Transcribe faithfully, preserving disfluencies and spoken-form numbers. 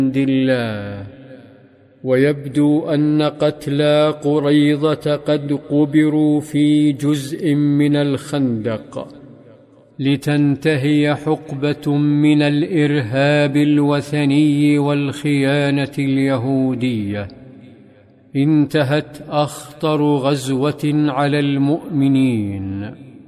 عند الله. ويبدو أن قتلى قريظة قد قبروا في جزء من الخندق لتنتهي حقبة من الإرهاب الوثني والخيانة اليهودية انتهت أخطر غزوة على المؤمنين.